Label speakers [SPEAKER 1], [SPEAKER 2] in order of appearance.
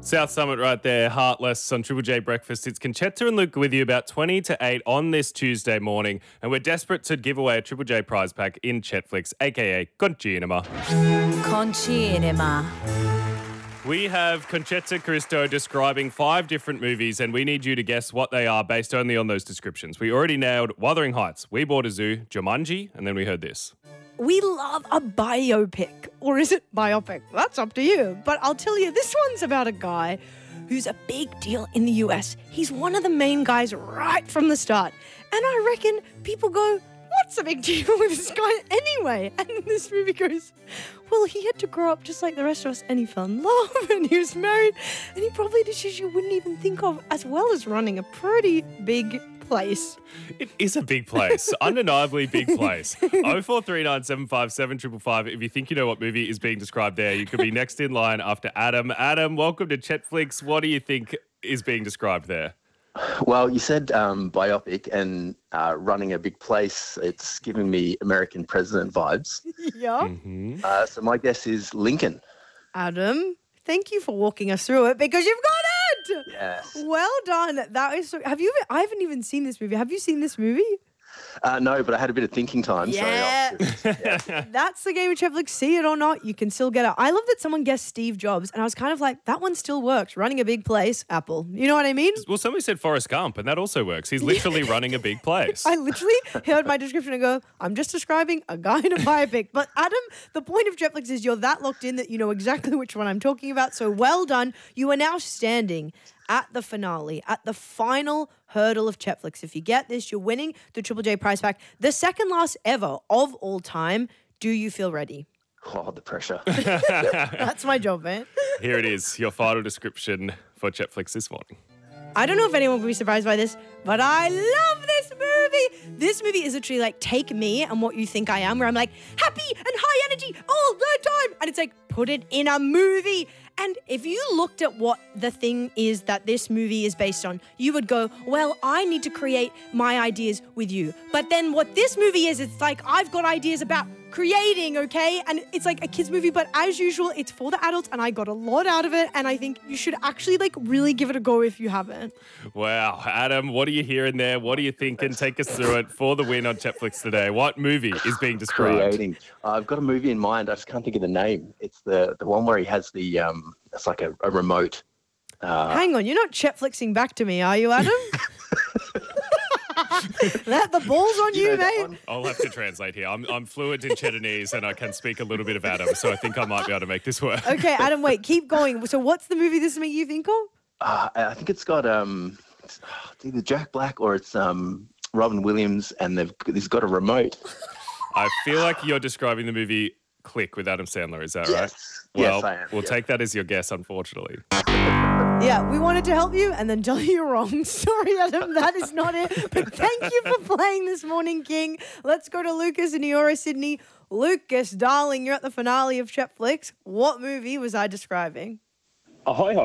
[SPEAKER 1] South Summit right there, Heartless on Triple J Breakfast. It's Conchetta and Luke with you about 20 to 8 on this Tuesday morning, and we're desperate to give away a Triple J prize pack in Chetflix, aka Concinema.
[SPEAKER 2] Concinema.
[SPEAKER 1] We have Conchetta Cristo describing 5 different movies, and we need you to guess what they are based only on those descriptions. We already nailed Wuthering Heights, We Bought a Zoo, Jumanji, and then we heard this.
[SPEAKER 3] We love a biopic. Or is it biopic? That's up to you. But I'll tell you, this one's about a guy who's a big deal in the US. He's one of the main guys right from the start. And I reckon people go, what's the big deal with this guy anyway? And this movie goes, well, he had to grow up just like the rest of us, and he fell in love, and he was married, and he probably did shit you wouldn't even think of, as well as running a pretty big place.
[SPEAKER 1] It is a big place. Undeniably big place. 0439757555. If you think you know what movie is being described there, you could be next in line after Adam. Adam, welcome to Chetflix. What do you think is being described there?
[SPEAKER 4] Well, you said biopic and running a big place. It's giving me American president vibes.
[SPEAKER 3] Yeah.
[SPEAKER 4] So my guess is Lincoln.
[SPEAKER 3] Adam, thank you for walking us through it because you've got it.
[SPEAKER 4] Yes.
[SPEAKER 3] Well done. That is so. I haven't even seen this movie. Have you seen this movie?
[SPEAKER 4] No, but I had a bit of thinking time.
[SPEAKER 3] Yeah.
[SPEAKER 4] So
[SPEAKER 3] That's the game of Chetflix. See it or not, you can still get it. I love that someone guessed Steve Jobs, and I was kind of like, that one still works. Running a big place, Apple. You know what I mean?
[SPEAKER 1] Well, somebody said Forrest Gump, and that also works. He's literally running a big place.
[SPEAKER 3] I literally heard my description and go, I'm just describing a guy in a biopic. But Adam, the point of Chetflix is you're that locked in that you know exactly which one I'm talking about. So well done. You are now standing at the finale, at the final hurdle of Chetflix. If you get this, you're winning the Triple J prize pack, the second last ever of all time. Do you feel ready?
[SPEAKER 4] Oh, the pressure.
[SPEAKER 3] That's my job, man.
[SPEAKER 1] Here it is, your final description for Chetflix this morning.
[SPEAKER 3] I don't know if anyone will be surprised by this, but I love this movie. This movie is literally like, take me and what you think I am, where I'm like happy and high energy all the time. And it's like, put it in a movie. And if you looked at what the thing is that this movie is based on, you would go, well, I need to create my ideas with you. But then what this movie is, it's like, I've got ideas about creating, okay? And it's like a kid's movie, but as usual, it's for the adults, and I got a lot out of it, and I think you should actually like really give it a go if you haven't.
[SPEAKER 1] Wow. Adam, what are you hearing there? What are you thinking? Take us through it for the win on Chetflix today. What movie is being described?
[SPEAKER 4] Creating. I've got a movie in mind. I just can't think of the name. It's the one where he has the, it's like a remote.
[SPEAKER 3] Hang on, you're not Chetflixing back to me, are you, Adam? The ball's on you, mate.
[SPEAKER 1] I'll have to translate here. I'm fluent in Chetanese and I can speak a little bit of Adam, so I think I might be able to make this work.
[SPEAKER 3] Okay, Adam, wait, keep going. So what's the movie this make you think of?
[SPEAKER 4] I think it's got it's either Jack Black or it's Robin Williams, and he's got a remote.
[SPEAKER 1] I feel like you're describing the movie Click with Adam Sandler, is that right?
[SPEAKER 4] Yes.
[SPEAKER 1] Well,
[SPEAKER 4] Yes, I am.
[SPEAKER 1] we'll take that as your guess, unfortunately.
[SPEAKER 3] Yeah, we wanted to help you and then tell you you're wrong. Sorry, Adam, that is not it. But thank you for playing this morning, King. Let's go to Lucas in Eora, Sydney. Lucas, darling, you're at the finale of Chetflix. What movie was I describing?
[SPEAKER 5] Ahoy,